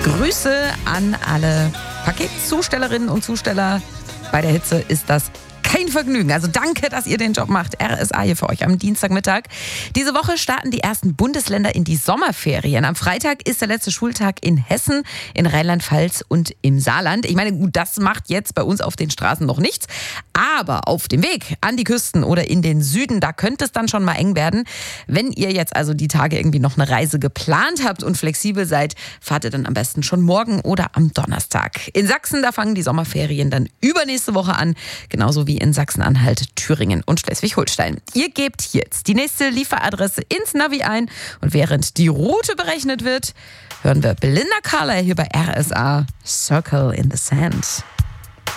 Grüße an alle Paketzustellerinnen und Zusteller. Bei der Hitze ist das kein Vergnügen. Also danke, dass ihr den Job macht. RSA hier für euch am Dienstagmittag. Diese Woche starten die ersten Bundesländer in die Sommerferien. Am Freitag ist der letzte Schultag in Hessen, in Rheinland-Pfalz und im Saarland. Ich meine, gut, das macht jetzt bei uns auf den Straßen noch nichts. Aber auf dem Weg an die Küsten oder in den Süden, da könnte es dann schon mal eng werden. Wenn ihr jetzt also die Tage irgendwie noch eine Reise geplant habt und flexibel seid, fahrt ihr dann am besten schon morgen oder am Donnerstag. In Sachsen, da fangen die Sommerferien dann übernächste Woche an. Genauso wie in Sachsen-Anhalt, Thüringen und Schleswig-Holstein. Ihr gebt jetzt die nächste Lieferadresse ins Navi ein und während die Route berechnet wird, hören wir Belinda Carlisle hier bei RSA, Circle in the Sand.